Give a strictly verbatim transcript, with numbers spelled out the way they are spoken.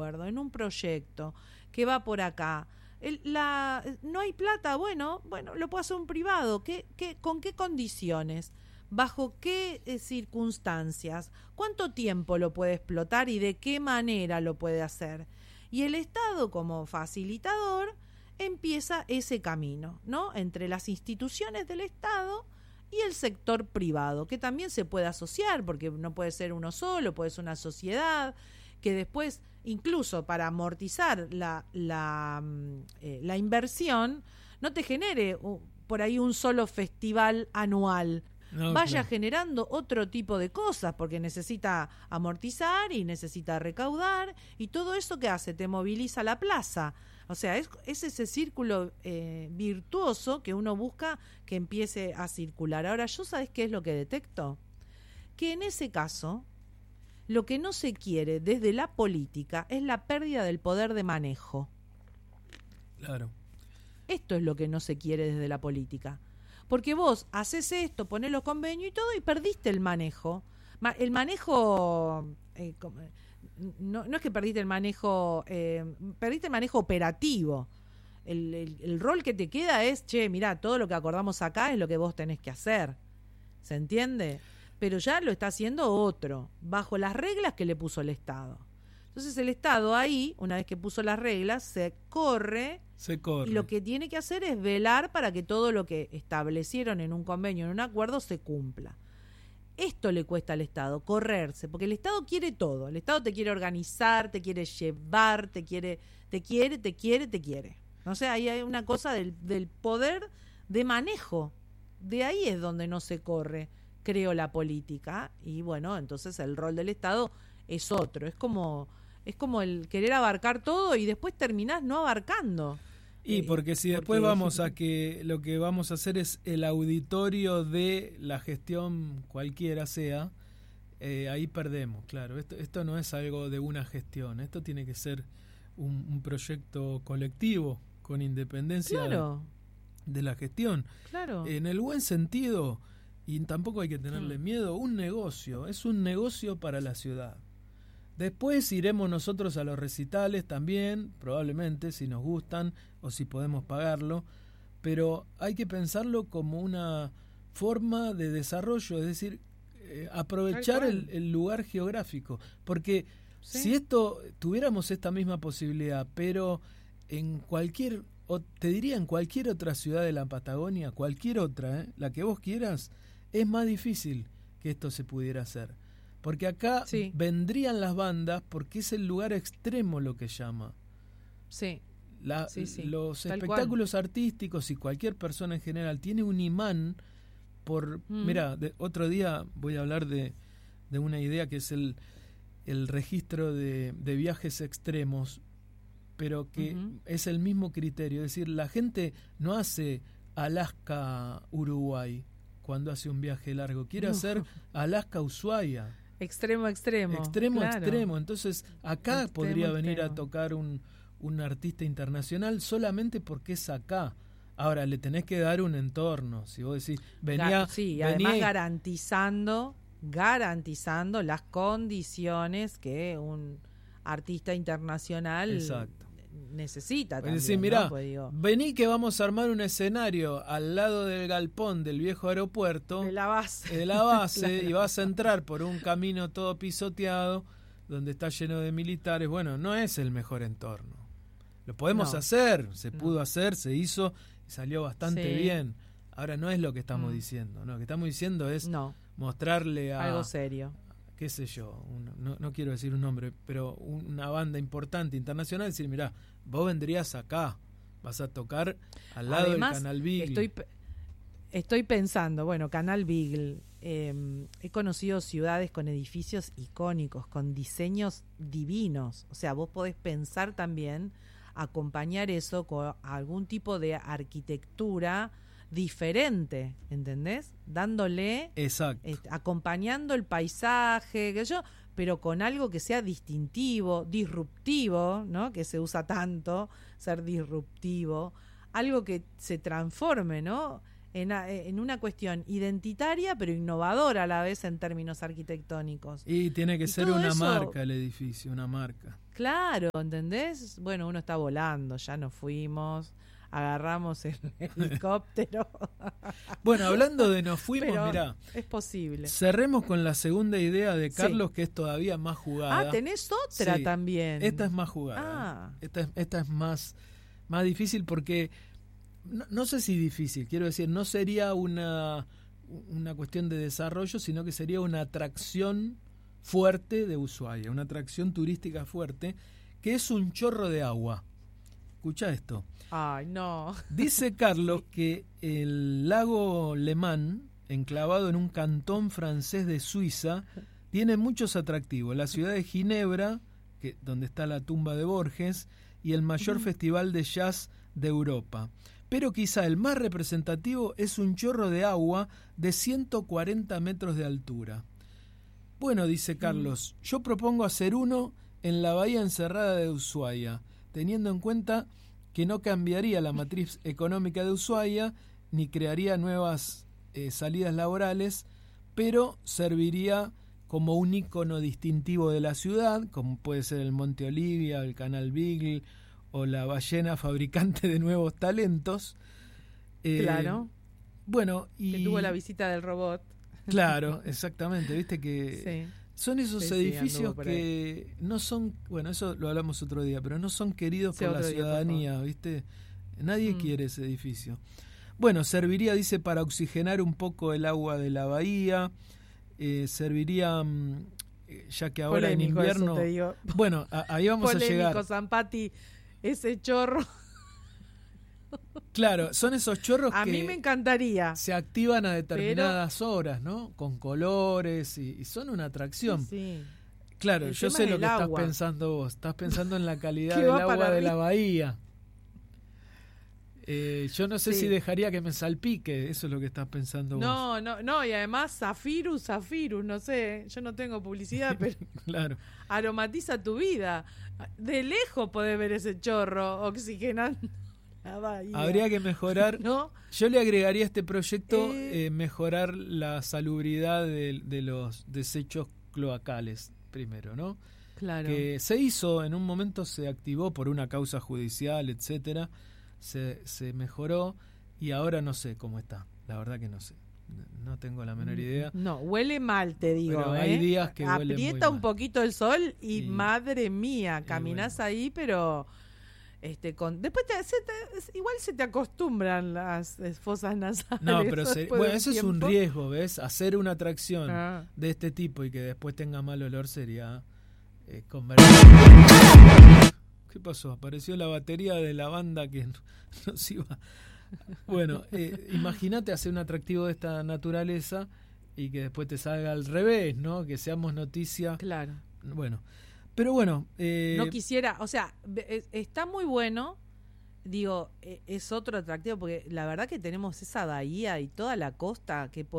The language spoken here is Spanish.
acuerdo, en un proyecto que va por acá, el, la, no hay plata, bueno, bueno, lo puede hacer un privado. ¿Qué, qué, ¿Con qué condiciones? ¿Bajo qué eh, circunstancias? ¿Cuánto tiempo lo puede explotar y de qué manera lo puede hacer? Y el Estado, como facilitador, empieza ese camino, ¿no? Entre las instituciones del Estado y el sector privado, que también se puede asociar, porque no puede ser uno solo, puede ser una sociedad, que después, incluso para amortizar la, la, eh, la inversión, no te genere uh, por ahí un solo festival anual, no, vaya claro. generando otro tipo de cosas, porque necesita amortizar y necesita recaudar, y todo eso que hace, te moviliza la plaza. O sea, es, es ese círculo eh, virtuoso que uno busca que empiece a circular. Ahora, ¿yo sabes qué es lo que detecto? Que en ese caso, lo que no se quiere desde la política es la pérdida del poder de manejo. Claro. Esto es lo que no se quiere desde la política. Porque vos haces esto, ponés los convenios y todo y perdiste el manejo. Ma- el manejo... Eh, no, no es que perdiste el manejo, eh, perdiste el manejo operativo. El, el, el rol que te queda es, che, mirá, todo lo que acordamos acá es lo que vos tenés que hacer. ¿Se entiende? Pero ya lo está haciendo otro, bajo las reglas que le puso el Estado. Entonces el Estado ahí, una vez que puso las reglas, se corre, se corre. Y lo que tiene que hacer es velar para que todo lo que establecieron en un convenio, en un acuerdo, se cumpla. Esto le cuesta al Estado, correrse, porque el Estado quiere todo. El Estado te quiere organizar, te quiere llevar, te quiere, te quiere, te quiere, te quiere. No sé, ahí hay una cosa del, del poder de manejo. De ahí es donde no se corre, creo, la política. Y bueno, entonces el rol del Estado es otro. Es como, es como el querer abarcar todo y después terminás no abarcando. Y porque si después porque vamos a que lo que vamos a hacer es el auditorio de la gestión cualquiera sea, eh, ahí perdemos, claro. Esto, esto no es algo de una gestión, esto tiene que ser un, un proyecto colectivo con independencia claro. de, de la gestión. Claro. En el buen sentido, y tampoco hay que tenerle mm. miedo, un negocio, es un negocio para la ciudad. Después iremos nosotros a los recitales también, probablemente, si nos gustan o si podemos pagarlo, pero hay que pensarlo como una forma de desarrollo, es decir, eh, aprovechar el, el lugar geográfico, porque ¿sí? si esto tuviéramos esta misma posibilidad, pero en cualquier, o te diría en cualquier otra ciudad de la Patagonia, cualquier otra, ¿eh? la que vos quieras, es más difícil que esto se pudiera hacer. Porque acá sí. vendrían las bandas porque es el lugar extremo lo que llama. Sí. La, sí, sí. Los Tal espectáculos cual. artísticos y cualquier persona en general tiene un imán por... Mm. Mira, de, otro día voy a hablar de, de una idea que es el, el registro de, de viajes extremos, pero que uh-huh. es el mismo criterio. Es decir, la gente no hace Alaska-Uruguay cuando hace un viaje largo. Quiere uh-huh. hacer Alaska-Ushuaia. Extremo, extremo. Extremo, claro. extremo. Entonces, acá extremo, podría venir extremo. a tocar un, un artista internacional solamente porque es acá. Ahora, le tenés que dar un entorno. Si vos decís, venía... Sí, y venía... además garantizando, garantizando las condiciones que un artista internacional... Exacto. necesita es también, decir, mirá, ¿no? Pues digo, vení que vamos a armar un escenario al lado del galpón del viejo aeropuerto de la base, de la base claro. y vas a entrar por un camino todo pisoteado donde está lleno de militares. Bueno, no es el mejor entorno. Lo podemos no. hacer, se no. pudo hacer, se hizo y salió bastante sí. bien. Ahora no es lo que estamos mm. diciendo, no, lo que estamos diciendo es no. mostrarle a algo serio. qué sé yo, un, no, no quiero decir un nombre, pero una banda importante internacional, decir, mirá, vos vendrías acá, vas a tocar al lado Además, del Canal Beagle. Estoy, estoy pensando, bueno, Canal Beagle, eh, he conocido ciudades con edificios icónicos, con diseños divinos, o sea, vos podés pensar también, acompañar eso con algún tipo de arquitectura diferente, ¿entendés? Dándole, exacto, eh, acompañando el paisaje, que yo, pero con algo que sea distintivo, disruptivo, ¿no? Que se usa tanto, ser disruptivo, algo que se transforme, ¿no? en, en una cuestión identitaria, pero innovadora a la vez en términos arquitectónicos. Y tiene que y ser una eso, marca el edificio, una marca. Claro, ¿entendés? Bueno, uno está volando, ya nos fuimos, agarramos el helicóptero. Bueno, hablando de nos fuimos, pero mirá, es posible. Cerremos con la segunda idea de Carlos, sí. que es todavía más jugada. Ah, tenés otra sí, también. Esta es más jugada. Ah. Esta, es, esta es más, más difícil porque, no, no sé si difícil, quiero decir, no sería una, una cuestión de desarrollo, sino que sería una atracción fuerte de Ushuaia, una atracción turística fuerte, que es un chorro de agua. Escucha esto. Ay, no. Dice Carlos que el lago Le Mans, enclavado en un cantón francés de Suiza, tiene muchos atractivos. La ciudad de Ginebra, que, donde está la tumba de Borges, y el mayor uh-huh. festival de jazz de Europa. Pero quizá el más representativo es un chorro de agua de ciento cuarenta metros de altura. Bueno, dice Carlos, uh-huh. yo propongo hacer uno en la bahía encerrada de Ushuaia, teniendo en cuenta que no cambiaría la matriz económica de Ushuaia, ni crearía nuevas eh, salidas laborales, pero serviría como un ícono distintivo de la ciudad, como puede ser el Monte Olivia, el Canal Beagle o la ballena fabricante de nuevos talentos. Eh, claro. Bueno, y... que tuvo la visita del robot. Claro, exactamente, viste que... Sí. Son esos sí, edificios sí, que no son, bueno, eso lo hablamos otro día, pero no son queridos sí, por la ciudadanía, día, ¿viste? Nadie mm. quiere ese edificio. Bueno, serviría, dice, para oxigenar un poco el agua de la bahía, eh, serviría, ya que ahora polémico, en invierno... Eso te digo. Bueno, a, ahí vamos polémico, a llegar. Polémico, Zampati, ese chorro... Claro, son esos chorros a que mí me encantaría. Se activan a determinadas pero... horas, ¿no? Con colores y, y son una atracción. Sí, sí. Claro, el yo sé lo que agua. estás pensando vos. Estás pensando en la calidad del agua de la bahía. Eh, yo no sé sí. si dejaría que me salpique. Eso es lo que estás pensando vos. No, no, no. Y además Zafirus, Zafirus, no sé. Yo no tengo publicidad, pero claro. aromatiza tu vida. De lejos podés ver ese chorro oxigenando. Habría que mejorar, ¿no? Yo le agregaría a este proyecto eh, eh, mejorar la salubridad de, de los desechos cloacales primero, ¿no? Claro. Que se hizo, en un momento se activó por una causa judicial, etcétera, se, se mejoró y ahora no sé cómo está, la verdad que no sé. No tengo la menor idea. No, huele mal, te digo. Pero ¿eh? hay días que huelen Aprieta muy mal. un poquito el sol y, y madre mía, caminás bueno. ahí, pero... Este, con, después te, se te, igual se te acostumbran las fosas nasales. No, pero se, bueno, eso tiempo. Es un riesgo, ¿ves? Hacer una atracción ah. de este tipo y que después tenga mal olor sería eh, convertir. ¿Qué pasó? Apareció la batería de la banda que nos iba. Bueno, eh, imagínate hacer un atractivo de esta naturaleza y que después te salga al revés, ¿no? Que seamos noticia. Claro. Bueno. Pero bueno... Eh, no quisiera, o sea, está muy bueno, digo, es otro atractivo, porque la verdad que tenemos esa bahía y toda la costa que